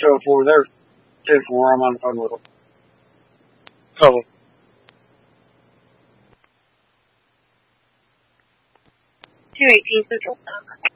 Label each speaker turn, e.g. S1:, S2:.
S1: 204. They're 204. I'm on the phone with them.
S2: Hello.
S3: 218 Central.